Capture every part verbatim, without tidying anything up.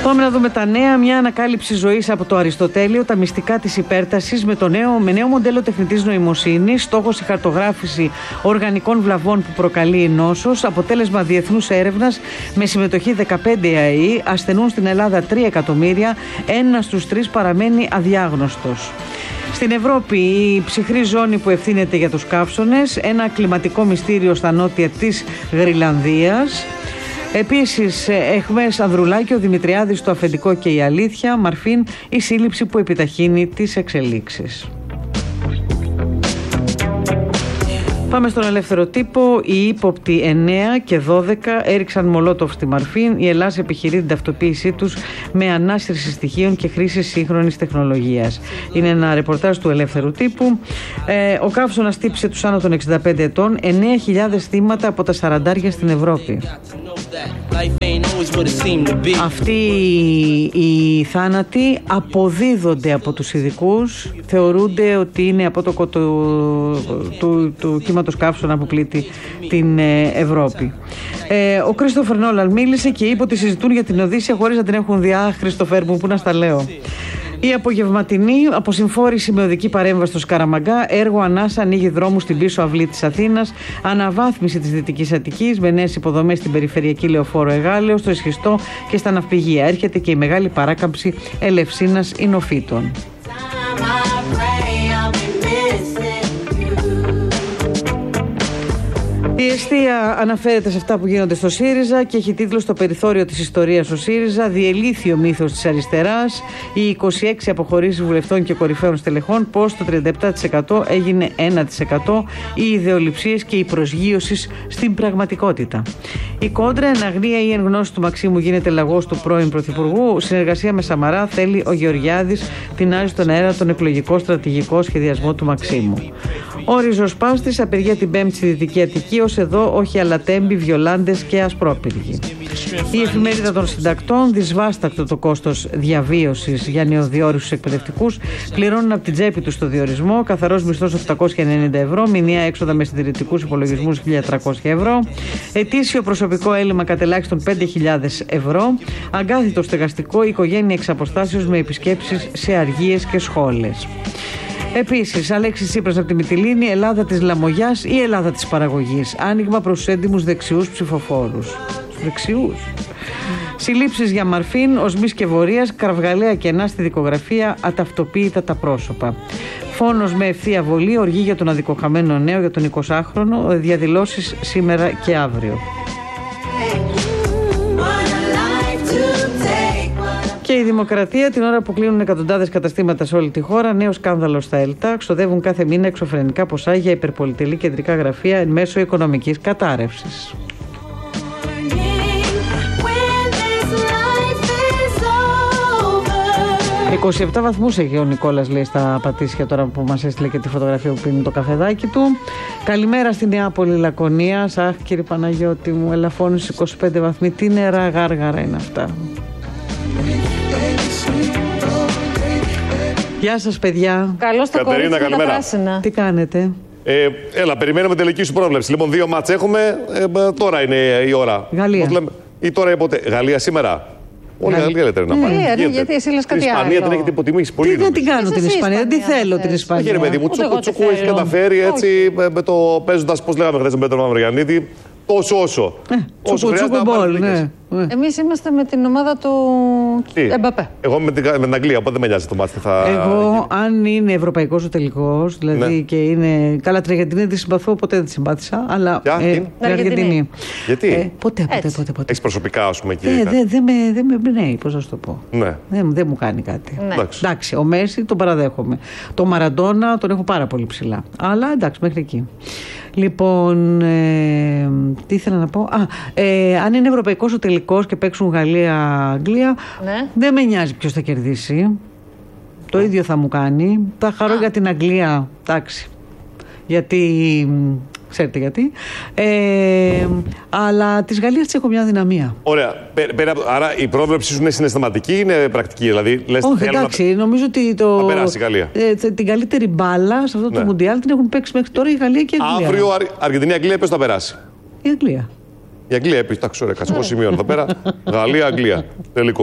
Πάμε να δούμε τα νέα. Μια ανακάλυψη ζωής από το Αριστοτέλειο, τα μυστικά της υπέρτασης με, το νέο, με νέο μοντέλο τεχνητής νοημοσύνης. Στόχος η χαρτογράφηση οργανικών βλαβών που προκαλεί η νόσος. Αποτέλεσμα διεθνούς έρευνας με συμμετοχή δεκαπέντε ΑΕΗ. Ασθενούν στην Ελλάδα τρία εκατομμύρια. Ένας στους τρεις παραμένει αδιάγνωστος. Στην Ευρώπη, η ψυχρή ζώνη που ευθύνεται για τους καύσωνες. Ένα κλιματικό μυστήριο στα νότια της Γρυλανδίας. Επίσης, Εχμές Ανδρουλάκη, ο Δημητριάδης, το αφεντικό και η αλήθεια. Μαρφίν, η σύλληψη που επιταχύνει τις εξελίξεις. Πάμε στον ελεύθερο τύπο. Οι ύποπτοι εννέα και δώδεκα έριξαν μολότοφ στη Μαρφίν. Η Ελλάδα επιχειρεί την ταυτοποίησή τους με ανάσυρση στοιχείων και χρήση σύγχρονης τεχνολογίας. Είναι ένα ρεπορτάζ του ελεύθερου τύπου. Ε, ο καύσωνας τύψε τους άνω των εξήντα πέντε ετών. εννέα χιλιάδες θύματα από τα σαραντάρια στην Ευρώπη. Αυτοί οι θάνατοι αποδίδονται από τους ειδικούς. Θεωρούνται ότι είναι από το του, του, του κύματος καύσωνα που πλήττει την Ευρώπη. Ε, ο Κρίστοφερ Νόλαν μίλησε και είπε ότι συζητούν για την Οδύσσεια χωρίς να την έχουν δει. Α, Χριστοφέρ μου, πού να στα λέω. Η απογευματινή αποσυμφόρηση με οδική παρέμβαση στο Σκαραμαγκά, έργο ανάσα ανοίγει δρόμους στην πίσω αυλή της Αθήνας, αναβάθμιση της Δυτικής Αττικής με νέες υποδομές στην περιφερειακή λεωφόρο Εγάλεο, στο Εσχιστό και στα ναυπηγεία. Έρχεται και η μεγάλη παράκαμψη Ελευσίνας Ινοφύτων. Η εστία αναφέρεται σε αυτά που γίνονται στο ΣΥΡΙΖΑ και έχει τίτλο «Στο περιθώριο της ιστορίας ο ΣΥΡΙΖΑ. Διελήθη ο μύθος της αριστεράς. Οι είκοσι έξι αποχωρήσεις βουλευτών και κορυφαίων στελεχών. Πώς το τριάντα επτά τοις εκατό έγινε ένα τοις εκατό. Οι ιδεολειψίες και η προσγείωση στην πραγματικότητα». Η κόντρα, εν αγνία ή εν γνώση του Μαξίμου, γίνεται λαγός του πρώην Πρωθυπουργού. Συνεργασία με Σαμαρά θέλει ο Γεωργιάδης, τεινάζει στον αέρα τον εκλογικό στρατηγικό σχεδιασμό του Μαξίμου. Ο ριζοσπάστης απεργία την Πέμπτη στη Δυτική Αττική. Ως εδώ, όχι αλατέμποι, βιολάντες και ασπρόπυργοι. Η εφημερίδα των συντακτών, δυσβάστακτο το κόστος διαβίωσης για νεοδιόρισους εκπαιδευτικούς, πληρώνουν από την τσέπη τους το διορισμό. Καθαρός μισθός οκτακόσια ενενήντα ευρώ, μηνιαία έξοδα με συντηρητικούς υπολογισμούς χίλια τριακόσια ευρώ, ετήσιο προσωπικό έλλειμμα κατελάχιστον πέντε χιλιάδες ευρώ, αγκάθιτο στεγαστικό, οικογένεια εξ αποστάσεως με επισκέψεις σε αργίες και σχόλες. Επίσης, Αλέξης Τσίπρας από τη Μυτιλήνη, Ελλάδα της Λαμογιάς ή Ελλάδα της Παραγωγής. Άνοιγμα προς τους έντιμους δεξιούς ψηφοφόρους. Δεξιούς. Συλλήψεις για Μαρφίν, οσμής και βορείας, κραυγαλαία κενά στη δικογραφία, αταυτοποίητα τα πρόσωπα. Φόνος με ευθεία βολή, οργή για τον αδικοχαμένο νέο, για τον εικοσάχρονο, διαδηλώσεις σήμερα και αύριο. Και η Δημοκρατία, την ώρα που κλείνουν εκατοντάδες καταστήματα σε όλη τη χώρα, νέο σκάνδαλο στα ΕΛΤΑ, ξοδεύουν κάθε μήνα εξωφρενικά ποσά για υπερπολιτελή κεντρικά γραφεία εν μέσω οικονομικής κατάρρευσης. είκοσι επτά βαθμούς έχει ο Νικόλας, λέει, στα Πατήσια, τώρα που μας έστειλε και τη φωτογραφία που πίνει το καφεδάκι του. Καλημέρα στη Νεάπολη Λακωνίας. Αχ, κύριε Παναγιώτη μου, ελαφώνεις είκοσι πέντε βαθμοί. Τι νερά γάργαρα είναι αυτά. Γεια σας, παιδιά. Καλώς το κορίτσι και τα πράσινα. Τι κάνετε? Ε, έλα, περιμένουμε τελική σου πρόβλεψη. Λοιπόν, δύο μάτς έχουμε. Ε, τώρα είναι η ώρα. Γαλλία. Λέμε, ή τώρα ποτέ. Γαλλία σήμερα. Όλη η Γαλλία λέτε να πάει. Γαλλία, ναι, γιατί εσύ λες κάτι άλλο. Την Ισπανία την έχετε υποτιμήσει πολύ. Τι δεν την κάνω την Ισπανία, δεν τη θέλω την Ισπανία. Όχι, ρε παιδί μου, τσούκου τσούκου έχει καταφέρει έτσι με το παίζοντας, πώς λέγαμε χθες με Πέτρο Μαυρογιαννίδη. Όσο όσο. Ε, όσο χρειάζεται να πάρει. Ναι. Εμείς είμαστε με την ομάδα του Εμπαπέ. Εγώ με την, με την Αγγλία, οπότε δεν με νοιάζει το μάτι. Θα... Εγώ, αν είναι ευρωπαϊκός ο τελικός, δηλαδή ναι. και είναι. Καλά, την Αργεντινή δεν τη συμπαθώ, ποτέ δεν τη συμπάθησα. Αλλά. Ποια, ε, την Αργεντινή. Γιατί? Ε, ποτέ, ποτέ, ποτέ, ποτέ. Έχεις προσωπικά, ας πούμε, εκεί. Δεν δε, δε με, δε με εμπνέει, πώς να σου το πω. Ναι. Δεν δε μου κάνει κάτι. Ναι. Εντάξει. Εντάξει, ο Μέση τον παραδέχομαι. Το Μαραντόνα τον έχω πάρα πολύ ψηλά. Αλλά εντάξει, μέχρι εκεί. Λοιπόν, ε, τι ήθελα να πω. Α, ε, αν είναι ευρωπαϊκός ο τελικός και παίξουν Γαλλία-Αγγλία, ναι. δεν με νοιάζει ποιος θα κερδίσει. Το ίδιο θα μου κάνει. Θα χαρώ για την Αγγλία, εντάξει. Γιατί, ξέρετε γιατί. Ε, αλλά της Γαλλίας της έχω μια δυναμία. Ωραία. Πέρα, πέρα, άρα η πρόβλεψη σου είναι συναισθηματική ή είναι πρακτική? Δηλαδή, λες, όχι, εντάξει, να... νομίζω ότι το, θα περάσει η Γαλλία. Ε, την καλύτερη μπάλα σε αυτό ναι. το Μουντιάλ την έχουν παίξει μέχρι τώρα η Γαλλία και η Αγγλία. Αύριο Αργεντινή-Αγγλία ποιος θα περάσει? Η Αγγλία. Η Αγγλία επίσης, εντάξει, ωραία, κάτσε εγώ σημειώνω εδώ πέρα. Γαλλία-Αγγλία. Τελικός.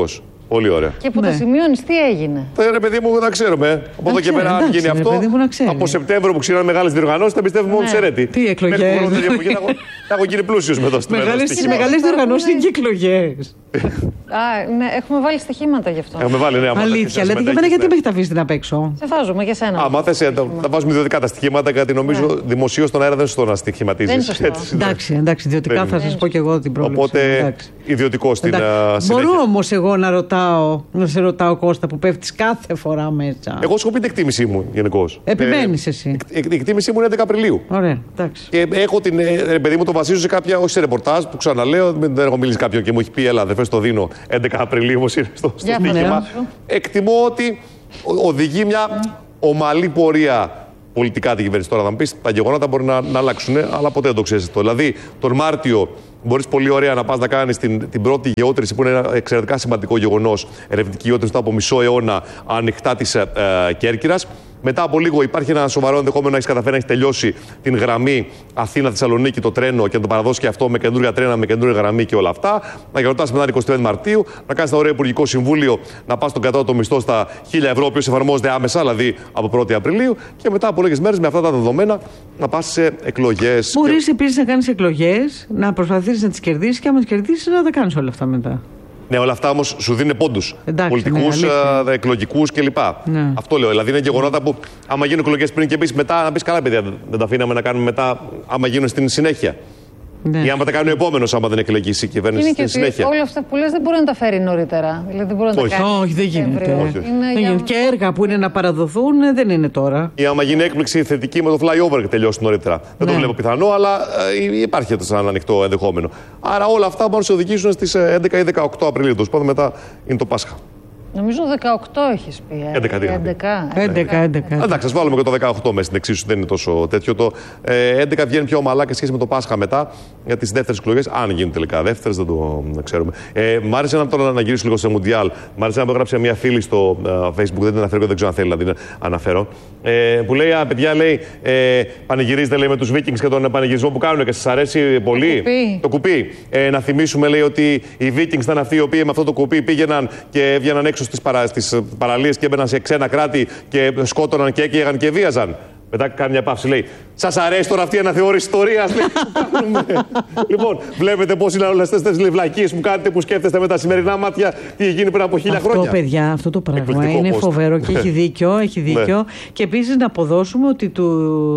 Πολύ ωραία. Και που Ναι. το σημειώνεις, τι έγινε. Ε, ρε παιδί μου, να ξέρουμε. Από εδώ και ξέρει, πέρα, αν εντάξει, γίνει ρε αυτό, παιδί μου, να ξέρει. από Σεπτέμβριο που ξεκινάνε μεγάλες διοργανώσεις, θα πιστεύουμε μόνο σε ρέτη. Τι εκλογές. Μέχρι που την εποχή θα έχω- θα έχω γίνει πλούσιος με το Μεγάλες, στοιχείο. μεγάλες διοργανώσεις είναι και εκλογές. Α, ναι, έχουμε βάλει στοιχήματα γι' αυτό. Έχουμε βάλει, ναι, άμα Αλήθεια, θες να λέτε και εμένα συμμετέχεις, γιατί ναι. με έχετε αφήσει την απ' έξω. Σε βάζουμε για σένα. Άμα θες, ε, τα τα βάζουμε ιδιωτικά τα στοιχήματα, γιατί νομίζω δημοσίως στον αέρα δεν είναι σωστό να Δεν στοιχηματίζεις. είναι σωστό. Έτσι, ναι. Εντάξει, εντάξει, ιδιωτικά Δεν θα είναι. σας πω και εγώ την πρόβλεψη. Οπότε Εντάξει. ιδιωτικό στην Εντάξει. α, συνέχεια. Μπορώ όμως εγώ να ρωτάω, να σε ρωτάω Κώστα που πέφτεις κάθε φορά μέσα. Εγώ σου έχω πει την εκτίμησή μου γενικώς. Επιμένεις εσύ. Ε, η εκτίμησή μου είναι έντεκα Απριλίου. Ωραία, εντάξει. Και έχω την. ε, Ρε παιδί μου, το βασίζω σε κάποια. Όχι σε ρεπορτάζ που ξαναλέω. Δεν έχω μιλήσει κάποιον και μου έχει πει: Έλα, αδερφέ, το δίνω. έντεκα Απριλίου όμως είναι στο, στο Για στοίχημα. φανερά. Εκτιμώ ότι ο- οδηγεί μια ομαλή πορεία πολιτικά την κυβέρνηση. Τώρα θα μου πει: Τα γεγονότα μπορεί να, να αλλάξουν, αλλά ποτέ δεν το ξέρει αυτό. Δηλαδή, τον Μάρτιο μπορεί πολύ ωραία να πα να κάνει την, την πρώτη γεώτρηση, που είναι ένα εξαιρετικά σημαντικό γεγονό, ερευνητική γεώτρηση μετά από μισό αιώνα ανοιχτά τη ε, Κέρκυρας. Μετά από λίγο υπάρχει ένα σοβαρό ενδεχόμενο να έχει καταφέρει να έχει τελειώσει την γραμμή Αθήνα-Θεσσαλονίκη, το τρένο, και να το παραδώσει και αυτό με καινούργια τρένα, με καινούργια γραμμή και όλα αυτά. Να γιορτάσει μετά την εικοστή πέμπτη Μαρτίου, να κάνει ένα ωραίο υπουργικό συμβούλιο, να πα στον κατώτατο μισθό στα χίλια ευρώ, ο οποίο εφαρμόζεται άμεσα, δηλαδή από πρώτη Απριλίου, και μετά από λίγες μέρες με αυτά τα δεδομένα να πα σε εκλογές. Μπορεί Και... επίση να κάνει εκλογές, να προσπαθήσει να τις κερδίσεις και άμα τις κερδίσεις να τα κάνεις όλα αυτά μετά. Ναι, όλα αυτά όμως σου δίνουν πόντους. Εντάξει, Πολιτικούς, ναι, αλήθεια. εκλογικούς κλπ. Ναι. Αυτό λέω. Δηλαδή είναι γεγονότα που άμα γίνουν εκλογές πριν και πει μετά, να πει καλά, παιδιά, δεν τα αφήναμε να κάνουμε μετά, άμα γίνουν στην συνέχεια. Ναι. Ή άμα τα κάνει ο επόμενος, άμα δεν εκλεγήσει η κυβέρνηση Είναι στην και συνέχεια. ότι όλα αυτά που λες δεν μπορεί να τα φέρει νωρίτερα. Δηλαδή δεν μπορεί να Όχι. τα κάνει. Όχι, δεν γίνεται. Σεπτέμβριο. Όχι, όχι. Είναι Δεν για- γίνεται. Και έργα που είναι να παραδοθούν ε, δεν είναι τώρα. Ή άμα γίνει έκπληξη θετική με το flyover και τελειώσει νωρίτερα. Δεν το Ναι. βλέπω πιθανό, αλλά ε, υπάρχει αυτό σαν ανοιχτό ενδεχόμενο. Άρα όλα αυτά μπορούν να σε οδηγήσουν στις έντεκα ή δεκαοκτώ Απριλίου. Τέλος πάντων, μετά είναι το Πάσχα. Νομίζω δεκαοκτώ έχεις πει. ε. έντεκα, τι είχα πει. έντεκα. έντεκα έντεκα. Εντάξει, ας βάλουμε και το δεκαοκτώ μέσα στην εξίσου, δεν είναι τόσο τέτοιο. Το ε, έντεκα βγαίνει πιο ομαλά και σχέση με το Πάσχα μετά για τις δεύτερες εκλογές. Αν γίνουν τελικά δεύτερες, δεν το ε, ξέρουμε. Ε, μ' άρεσε να τώρα να γυρίσω λίγο σε Μουντιάλ. Μ' άρεσε να μου έγραψε μια φίλη στο ε, Facebook, δεν την αναφέρω, δεν ξέρω αν θέλει να την αναφέρω. Ε, που λέει: Α, παιδιά, λέει, ε, πανηγυρίζετε λέει, με τους Vikings και τον πανηγυρισμό που κάνουν και σας αρέσει πολύ. κουπί. Το κουπί. Ε, να θυμίσουμε, λέει, ότι οι Vikings ήταν αυτοί οι οποίοι με αυτό το κουπί πήγαιναν και έβγαιναν έξω στις, παρα, στις παραλίες και έμπαιναν σε ξένα κράτη και σκότωναν και έκαιγαν και βίαζαν. Μετά κάνει μια παύση, λέει: Σας αρέσει τώρα αυτή η αναθεώρηση ιστορίας, λέει, που κάνουμε. Λοιπόν, βλέπετε πώς είναι όλες αυτές τις βλακίες που κάνετε, που σκέφτεστε με τα σημερινά μάτια τι έχει γίνει πριν από χίλια Αυτό, χρόνια. παιδιά, αυτό το πράγμα Εκπληκτικό είναι post. φοβερό και έχει δίκιο. Έχει δίκιο. Ναι. Και επίσης να αποδώσουμε ότι το,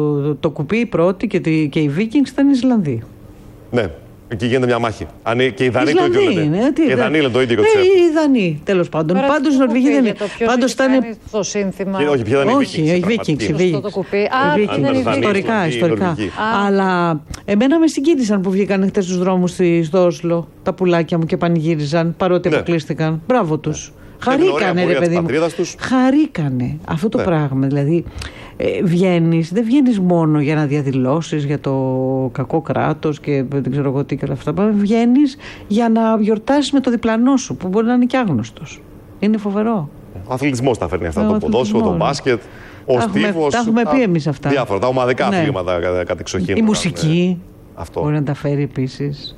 το κουπί πρώτη και, τη- και οι Vikings ήταν Ισλανδοί. Ναι, εκεί γίνεται μια μάχη. Αν, και οι Δανείοι το ίδιο Ισλανδοί λένε. είναι. Τι, Και οι Δανείοι λένε το ίδιο και Ναι, τους έχουν. οι Δανείοι, τέλος πάντων. Τώρα Πάντως τι οι Νορβηγοί κουπί, δεν για είναι. το ποιος Πάντως έχει ήταν. κάνει το σύνθημα. Και- Όχι, ποια ήταν οι Όχι, Vikings. οι πραγματικοί. Vikings. οι Σωστό Vikings. το κουπί. Οι Α, Vikings. ήταν οι Vikings. Ιστορικά, Νορβηγοί, ιστορικά. Νορβηγοί. Αλλά εμένα με συγκίνησαν που βγήκαν χτες στους δρόμους στη- στο Όσλο τα πουλάκια μου και πανηγύριζαν παρότι Ναι. αποκλείστηκαν. Μπράβο τους. Είναι την ωραία Χαρήκανε, ρε πορεία της παιδί μου. πατρίδας τους. Χαρήκανε αυτό το Ναι. πράγμα. Δηλαδή, ε, βγαίνεις, δεν βγαίνεις μόνο για να διαδηλώσεις για το κακό κράτος και δεν ξέρω εγώ τι και όλα αυτά. Βγαίνεις για να γιορτάσεις με το διπλανό σου που μπορεί να είναι και άγνωστος. Είναι φοβερό. Ο αθλητισμός τα φέρνει αυτά. Ο Το ποδόσφαιρο, το αθλητισμός, ναι. μπάσκετ, ο Τα έχουμε- στίβος. τα έχουμε πει εμείς αυτά. Διάφορα. Τα ομαδικά Ναι. αθλήματα κα- κατεξοχήν. Η μουσική Αυτό. μπορεί να τα φέρει επίσης.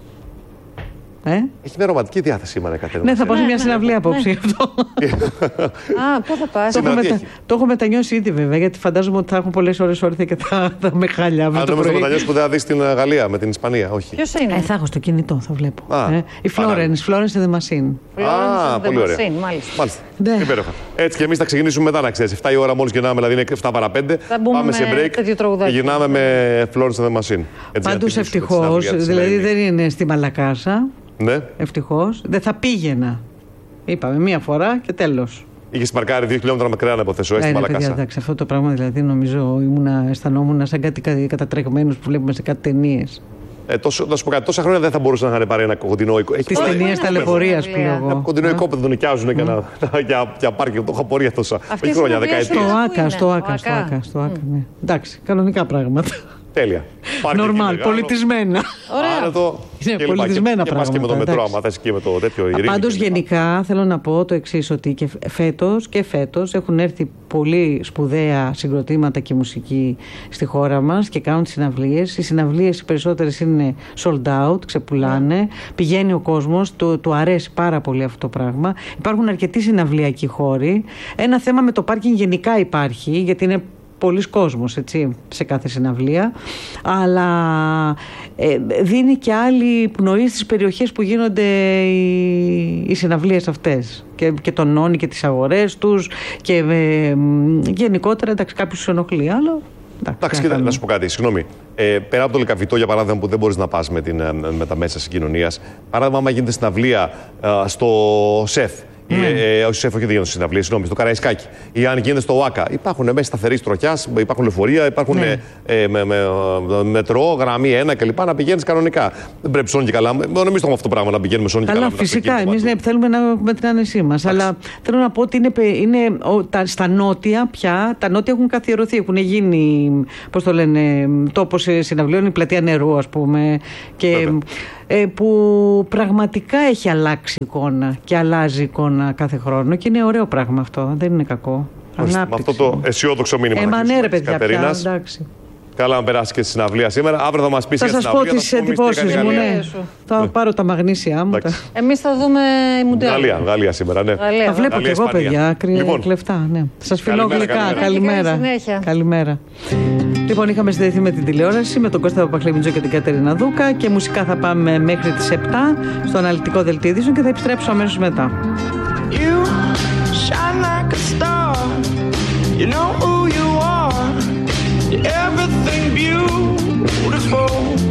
Ε? Έχει μια ρομαντική διάθεση σήμερα η Κατερίνα. Ναι, θα πάω σε Ναι, μια ναι, συναυλία ναι. απόψε γι' αυτό. Α, πού θα πας. Το έχω, Σήμερα τι μετα... έχει? το έχω μετανιώσει ήδη βέβαια, γιατί φαντάζομαι ότι θα έχω πολλές ώρες όρθια και θα, θα με χάλια αύριο Αν το νόμιζα πρωί. μετανιώσει που δεν θα δει στην ε, Γαλλία με την Ισπανία. Όχι. Ποιος είναι. Ε, θα έχω στο κινητό, θα βλέπω. Α, ε. Η Florence, Florence the Machine. Florence Α, and the πολύ ωραία. Machine, μάλιστα. Μάλιστα. Ναι. Υπέροχα. Έτσι και εμείς θα ξεκινήσουμε μετά να ξέρεις. εφτά η ώρα μόλις γυρνάμε, δηλαδή είναι εφτά παρά πέντε. Θα μπούμε Πάμε σε με break τέτοιο και τραγουδάκι. γυρνάμε με Florence and the Machine. Έτσι, να Πάντως τιμήσουμε τη ευτυχώς, συναυλία της δηλαδή σημερινή. δεν είναι στη Μαλακάσα. Ναι. Ευτυχώς. Δεν θα πήγαινα. Είπαμε μία φορά και τέλος. Είχε σπαρκάρει δύο χιλιόμετρα μακριά να υποθέσω, έτσι, Ε, στη ναι, παιδιά, Μαλακάσα. εντάξει, αυτό το πράγμα δηλαδή νομίζω ήμουνα, αισθανόμουν σαν κάτι κα- κατατρεγμένους που βλέπουμε σε κάτι ταινίες. Ε, τόσο, να σου πω κάτι, τόσα χρόνια δεν θα μπορούσαν να είχαν πάρει ένα κοντινό οικόπεδο. Έχει Τις πάρει ταινίες είναι ταλαιπωρίας που βιβλία. λέω ένα εγώ. κοντινό Ε. οικόπεδο, τον νοικιάζουν για, να, για, για πάρκινγκ. Το είχα πορεία τόσα. Αυτές Όχι χρόνια, οι συναυλίες Στο δεκαετίες. Πού είναι, Άκα, στο ο Άκα, στο Άκα. Άκα, στο Άκα, ναι. Εντάξει, κανονικά πράγματα. Τέλεια. Νορμάλ, πολιτισμένα. Ωραία. Είναι πολιτισμένα και, πράγματα. Και πας και με το μετρό, άμα θες και με το τέτοιο ειρήνη. Πάντως γενικά θέλω να πω το εξής, ότι και φέτος και φέτος έχουν έρθει πολύ σπουδαία συγκροτήματα και μουσική στη χώρα μας και κάνουν συναυλίες. Οι συναυλίες οι περισσότερες είναι sold out, ξεπουλάνε. Yeah. Πηγαίνει ο κόσμος, του, του αρέσει πάρα πολύ αυτό το πράγμα. Υπάρχουν αρκετοί συναυλιακοί χώροι. Ένα θέμα με το πάρκινγκ γενικά υπάρχει, γιατί είναι πολλής κόσμος, έτσι, σε κάθε συναυλία, αλλά ε, δίνει και άλλη πνοή στις περιοχές που γίνονται οι, οι συναυλίες αυτές και, και τονώνει και τις αγορές τους και ε, γενικότερα, εντάξει, κάποιους τους ενοχλεί, αλλά εντάξει, κοίτα, να σου πω κάτι, συγγνώμη. Ε, πέρα από το Λυκαβητό, για παράδειγμα, που δεν μπορείς να πας με, την, με τα μέσα συγκοινωνίας, παράδειγμα, άμα γίνεται συναυλία α, στο ΣΕΦ, Mm. Ε, όχι, σέφο και δεν γίνονται συναυλίες, συγγνώμη, στο Καραϊσκάκι. Ή αν γίνεται στο ΟΑΚΑ. Υπάρχουν μέσα σταθερή τροχιά, υπάρχουν λεωφορεία, υπάρχουν mm. ε, με, με, με, μετρό, γραμμή ένα κλπ. Να πηγαίνεις κανονικά. Δεν πρέπει σώνει και καλά. Μόνο εμείς το έχουμε αυτό το πράγμα να πηγαίνουμε σώνει και καλά. Αλλά φυσικά, εμείς ναι, θέλουμε να με την άνεσή μας. Αλλά θέλω να πω ότι είναι, είναι ο, τα, στα νότια πια, τα νότια έχουν καθιερωθεί. Έχουν γίνει, πώς το λένε, τόπος συναυλίων, η πλατεία Νερού, ας πούμε. Και, ε, που πραγματικά έχει αλλάξει εικόνα και αλλάζει εικόνα κάθε χρόνο και είναι ωραίο πράγμα αυτό, δεν είναι κακό. Με αυτό το αισιόδοξο μήνυμα. Ε, μα ναι, ρε παιδιά, πια, εντάξει. Καλά να περάσει και στη συναυλία σήμερα. Αύριο θα μας πεις για την συναυλία. Θα σας πω τις εντυπώσεις μου, ναι. Θα πάρω τα μαγνήσια μου. Εμείς θα δούμε η Μουντιάλ. Γαλλία, Γαλλία σήμερα, ναι. Θα βλέπω και εγώ, παιδιά, κλεφτά, ναι. Σας φιλώ γλυκά, καλημέρα. Καλημέρα. Λοιπόν, είχαμε συνδεθεί με την τηλεόραση, με τον Κώστα Παπαχλεμιτζό και την Κατερίνα Δούκα και μουσικά θα πάμε μέχρι τις επτά στο αναλυτικό δελτίο ειδήσεων και θα επιστρέψω αμέσως μετά. You shine like a star. You know who you are. You're everything beautiful.